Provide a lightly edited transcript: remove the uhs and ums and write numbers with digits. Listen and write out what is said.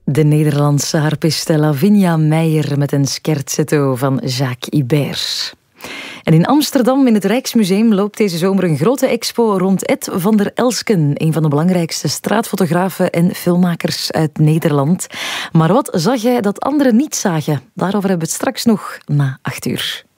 De Nederlandse harpiste Lavinia Meijer met een scherzetto van Jacques Ibert. En in Amsterdam, in het Rijksmuseum, loopt deze zomer een grote expo rond Ed van der Elsken, een van de belangrijkste straatfotografen en filmmakers uit Nederland. Maar wat zag hij dat anderen niet zagen? Daarover hebben we het straks nog na 8 uur.